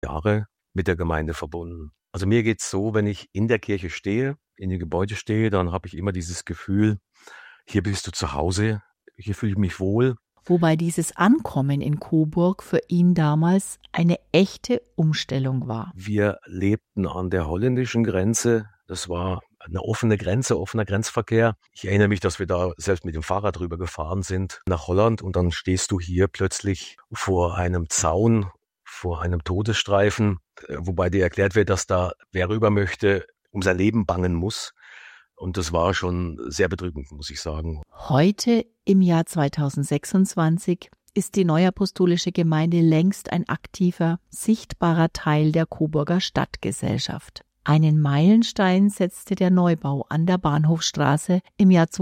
Jahre mit der Gemeinde verbunden. Also mir geht's so, wenn ich in der Kirche stehe, in dem Gebäude stehe, dann habe ich immer dieses Gefühl, hier bist du zu Hause, hier fühle ich mich wohl. Wobei dieses Ankommen in Coburg für ihn damals eine echte Umstellung war. Wir lebten an der holländischen Grenze. Das war eine offene Grenze, offener Grenzverkehr. Ich erinnere mich, dass wir da selbst mit dem Fahrrad rüber gefahren sind nach Holland und dann stehst du hier plötzlich vor einem Zaun, vor einem Todesstreifen, wobei dir erklärt wird, dass da wer rüber möchte, um sein Leben bangen muss. Und das war schon sehr bedrückend, muss ich sagen. Heute, im Jahr 2026, ist die Neuapostolische Gemeinde längst ein aktiver, sichtbarer Teil der Coburger Stadtgesellschaft. Einen Meilenstein setzte der Neubau an der Bahnhofstraße im Jahr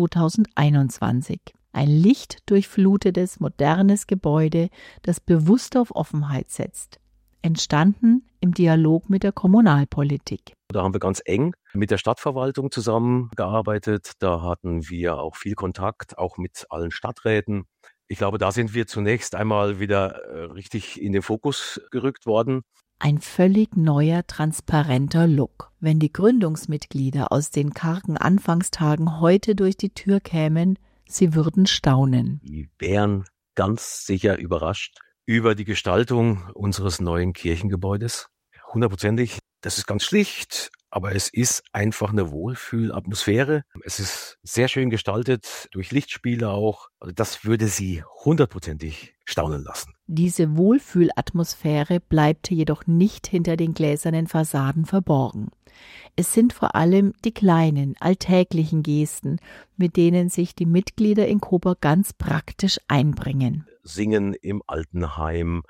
2021. Ein lichtdurchflutetes, modernes Gebäude, das bewusst auf Offenheit setzt. Entstanden im Dialog mit der Kommunalpolitik. Da haben wir ganz eng mit der Stadtverwaltung zusammengearbeitet. Da hatten wir auch viel Kontakt, auch mit allen Stadträten. Ich glaube, da sind wir zunächst einmal wieder richtig in den Fokus gerückt worden. Ein völlig neuer, transparenter Look. Wenn die Gründungsmitglieder aus den kargen Anfangstagen heute durch die Tür kämen, sie würden staunen. Die wären ganz sicher überrascht über die Gestaltung unseres neuen Kirchengebäudes. 100%. Das ist ganz schlicht, aber es ist einfach eine Wohlfühlatmosphäre. Es ist sehr schön gestaltet, durch Lichtspiele auch. Also das würde Sie 100%ig staunen lassen. Diese Wohlfühlatmosphäre bleibt jedoch nicht hinter den gläsernen Fassaden verborgen. Es sind vor allem die kleinen, alltäglichen Gesten, mit denen sich die Mitglieder in Coburg ganz praktisch einbringen. Singen im Altenheim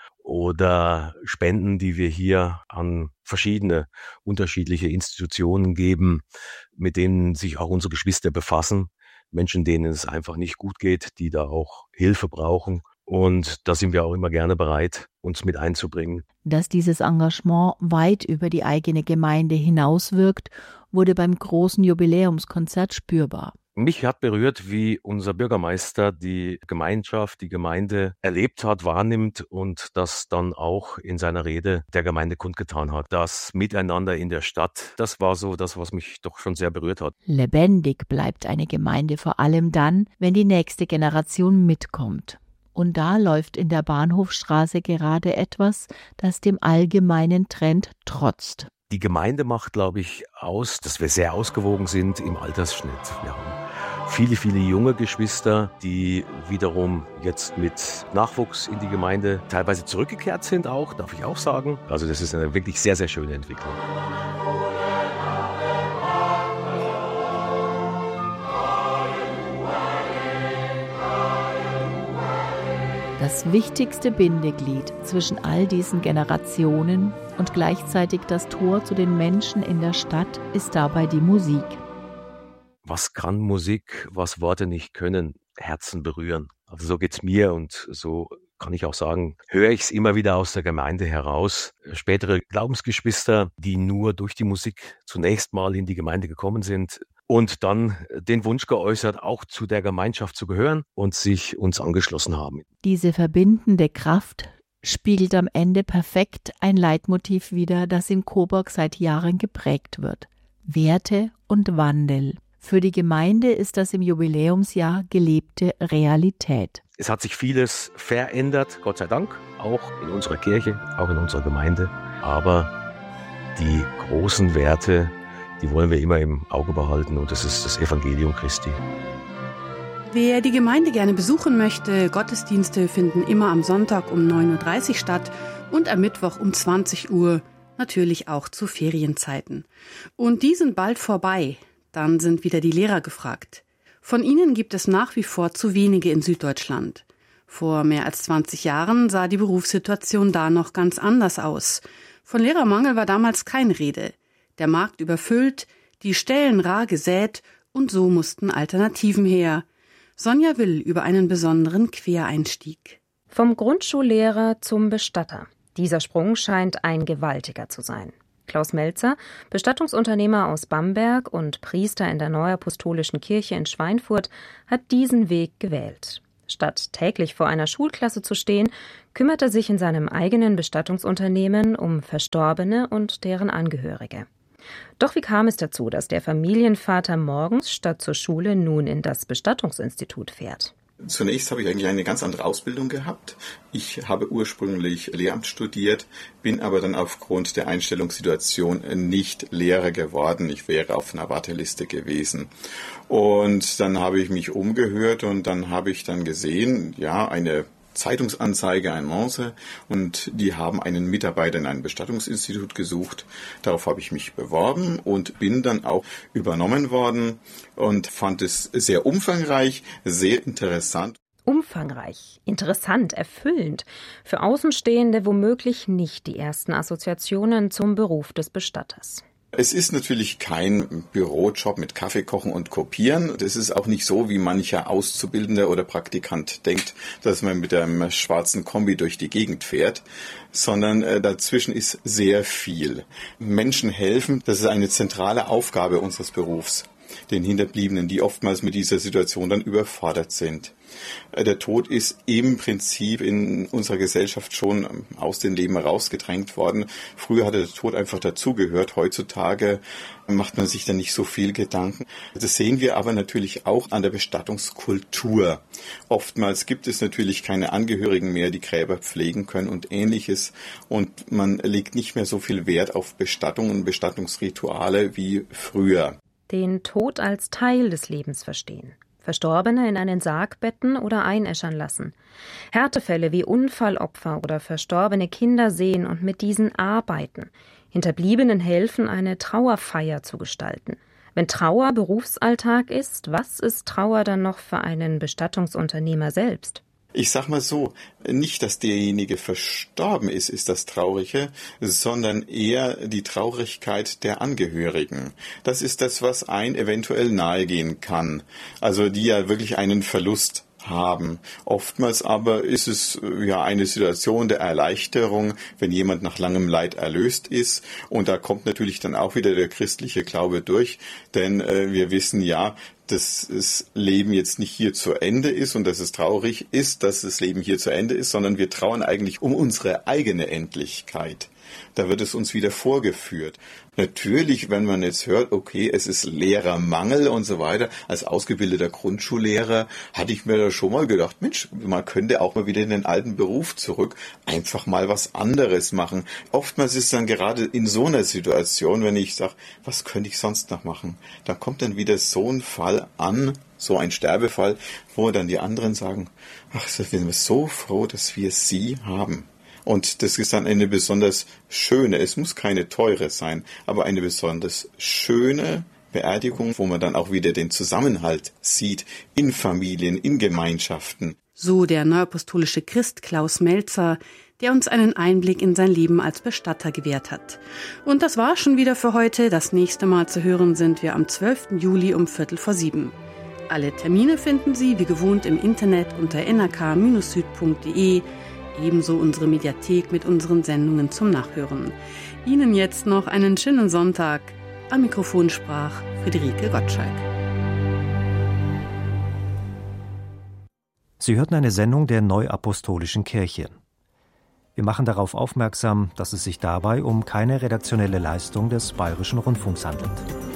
oder Spenden, die wir hier an verschiedene unterschiedliche Institutionen geben, mit denen sich auch unsere Geschwister befassen. Menschen, denen es einfach nicht gut geht, die da auch Hilfe brauchen. Und da sind wir auch immer gerne bereit, uns mit einzubringen. Dass dieses Engagement weit über die eigene Gemeinde hinauswirkt, wurde beim großen Jubiläumskonzert spürbar. Mich hat berührt, wie unser Bürgermeister die Gemeinschaft, die Gemeinde erlebt hat, wahrnimmt und das dann auch in seiner Rede der Gemeinde kundgetan hat. Das Miteinander in der Stadt, das war so das, was mich doch schon sehr berührt hat. Lebendig bleibt eine Gemeinde vor allem dann, wenn die nächste Generation mitkommt. Und da läuft in der Bahnhofstraße gerade etwas, das dem allgemeinen Trend trotzt. Die Gemeinde macht, glaube ich, aus, dass wir sehr ausgewogen sind im Altersschnitt. Wir haben viele, viele junge Geschwister, die wiederum jetzt mit Nachwuchs in die Gemeinde teilweise zurückgekehrt sind auch, darf ich auch sagen. Also das ist eine wirklich sehr, sehr schöne Entwicklung. Das wichtigste Bindeglied zwischen all diesen Generationen und gleichzeitig das Tor zu den Menschen in der Stadt ist dabei die Musik. Was kann Musik, was Worte nicht können? Herzen berühren. Also so geht's mir und so kann ich auch sagen, höre ich es immer wieder aus der Gemeinde heraus. Spätere Glaubensgeschwister, die nur durch die Musik zunächst mal in die Gemeinde gekommen sind und dann den Wunsch geäußert, auch zu der Gemeinschaft zu gehören und sich uns angeschlossen haben. Diese verbindende Kraft spiegelt am Ende perfekt ein Leitmotiv wider, das in Coburg seit Jahren geprägt wird. Werte und Wandel. Für die Gemeinde ist das im Jubiläumsjahr gelebte Realität. Es hat sich vieles verändert, Gott sei Dank, auch in unserer Kirche, auch in unserer Gemeinde. Aber die großen Werte, die wollen wir immer im Auge behalten und das ist das Evangelium Christi. Wer die Gemeinde gerne besuchen möchte, Gottesdienste finden immer am Sonntag um 9.30 Uhr statt und am Mittwoch um 20 Uhr, natürlich auch zu Ferienzeiten. Und die sind bald vorbei, dann sind wieder die Lehrer gefragt. Von ihnen gibt es nach wie vor zu wenige in Süddeutschland. Vor mehr als 20 Jahren sah die Berufssituation da noch ganz anders aus. Von Lehrermangel war damals keine Rede. Der Markt überfüllt, die Stellen rar gesät und so mussten Alternativen her. Sonja Will über einen besonderen Quereinstieg. Vom Grundschullehrer zum Bestatter. Dieser Sprung scheint ein gewaltiger zu sein. Klaus Melzer, Bestattungsunternehmer aus Bamberg und Priester in der Neuapostolischen Kirche in Schweinfurt, hat diesen Weg gewählt. Statt täglich vor einer Schulklasse zu stehen, kümmert er sich in seinem eigenen Bestattungsunternehmen um Verstorbene und deren Angehörige. Doch wie kam es dazu, dass der Familienvater morgens statt zur Schule nun in das Bestattungsinstitut fährt? Zunächst habe ich eigentlich eine ganz andere Ausbildung gehabt. Ich habe ursprünglich Lehramt studiert, bin aber dann aufgrund der Einstellungssituation nicht Lehrer geworden. Ich wäre auf einer Warteliste gewesen. Und dann habe ich mich umgehört und dann habe ich dann gesehen, eine Zeitungsanzeige, eine Annonce, und die haben einen Mitarbeiter in einem Bestattungsinstitut gesucht. Darauf habe ich mich beworben und bin dann auch übernommen worden und fand es sehr umfangreich, sehr interessant. Umfangreich, interessant, erfüllend. Für Außenstehende womöglich nicht die ersten Assoziationen zum Beruf des Bestatters. Es ist natürlich kein Bürojob mit Kaffee kochen und kopieren. Das ist auch nicht so, wie mancher Auszubildender oder Praktikant denkt, dass man mit einem schwarzen Kombi durch die Gegend fährt, sondern dazwischen ist sehr viel. Menschen helfen, das ist eine zentrale Aufgabe unseres Berufs, den Hinterbliebenen, die oftmals mit dieser Situation dann überfordert sind. Der Tod ist im Prinzip in unserer Gesellschaft schon aus dem Leben herausgedrängt worden. Früher hatte der Tod einfach dazugehört. Heutzutage macht man sich da nicht so viel Gedanken. Das sehen wir aber natürlich auch an der Bestattungskultur. Oftmals gibt es natürlich keine Angehörigen mehr, die Gräber pflegen können und Ähnliches. Und man legt nicht mehr so viel Wert auf Bestattung und Bestattungsrituale wie früher. Den Tod als Teil des Lebens verstehen. Verstorbene in einen Sarg betten oder einäschern lassen. Härtefälle wie Unfallopfer oder verstorbene Kinder sehen und mit diesen arbeiten. Hinterbliebenen helfen, eine Trauerfeier zu gestalten. Wenn Trauer Berufsalltag ist, was ist Trauer dann noch für einen Bestattungsunternehmer selbst? Ich sag mal so, nicht, dass derjenige verstorben ist das Traurige, sondern eher die Traurigkeit der Angehörigen. Das ist das, was einem eventuell nahegehen kann. Also die ja wirklich einen Verlust haben. Oftmals aber ist es eine Situation der Erleichterung, wenn jemand nach langem Leid erlöst ist. Und da kommt natürlich dann auch wieder der christliche Glaube durch, denn wir wissen dass das Leben jetzt nicht hier zu Ende ist und dass es traurig ist, dass das Leben hier zu Ende ist, sondern wir trauern eigentlich um unsere eigene Endlichkeit. Da wird es uns wieder vorgeführt. Natürlich, wenn man jetzt hört, okay, es ist Lehrermangel und so weiter, als ausgebildeter Grundschullehrer hatte ich mir da schon mal gedacht, Mensch, man könnte auch mal wieder in den alten Beruf zurück, einfach mal was anderes machen. Oftmals ist dann gerade in so einer Situation, wenn ich sage, was könnte ich sonst noch machen, dann kommt dann wieder so ein Fall an, so ein Sterbefall, wo dann die anderen sagen, ach, wir sind so froh, dass wir Sie haben. Und das ist dann eine besonders schöne, es muss keine teure sein, aber eine besonders schöne Beerdigung, wo man dann auch wieder den Zusammenhalt sieht in Familien, in Gemeinschaften. So der neuapostolische Christ Klaus Melzer, der uns einen Einblick in sein Leben als Bestatter gewährt hat. Und das war schon wieder für heute. Das nächste Mal zu hören sind wir am 12. Juli um 6:15. Alle Termine finden Sie wie gewohnt im Internet unter nrk-süd.de. Ebenso unsere Mediathek mit unseren Sendungen zum Nachhören. Ihnen jetzt noch einen schönen Sonntag. Am Mikrofon sprach Friederike Gottschalk. Sie hörten eine Sendung der Neuapostolischen Kirche. Wir machen darauf aufmerksam, dass es sich dabei um keine redaktionelle Leistung des Bayerischen Rundfunks handelt.